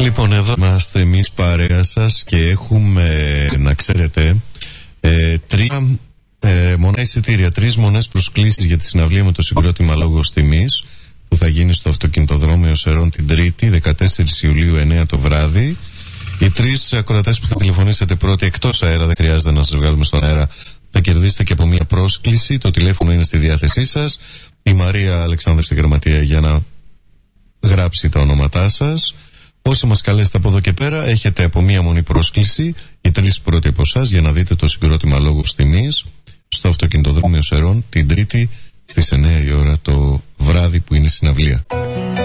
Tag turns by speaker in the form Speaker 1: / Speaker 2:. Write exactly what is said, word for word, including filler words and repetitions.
Speaker 1: Λοιπόν, εδώ είμαστε εμείς παρέα σας και έχουμε, να ξέρετε, ε, τρία ε, μονά εισιτήρια, τρεις μονές προσκλήσεις για τη συναυλία με το συγκρότημα Λόγος Τιμής που θα γίνει στο αυτοκινητοδρόμιο Σερών την Τρίτη, δεκατέσσερις Ιουλίου, εννιά το βράδυ. Οι τρεις ακροατές που θα τηλεφωνήσετε πρώτοι εκτός αέρα, δεν χρειάζεται να σας βγάλουμε στον αέρα, θα κερδίσετε και από μία πρόσκληση. Το τηλέφωνο είναι στη διάθεσή σας. Η Μαρία Αλεξάνδρου στη γραμματεία για να γράψει τα ονόματά σας. Όσοι μας καλέσετε από εδώ και πέρα, έχετε από μία μόνη πρόσκληση, οι τρεις πρώτοι από εσάς, για να δείτε το συγκρότημα Λόγος Τιμής στο αυτοκινητοδρόμιο Σερών την Τρίτη στις εννιά η ώρα το βράδυ που είναι συναυλία.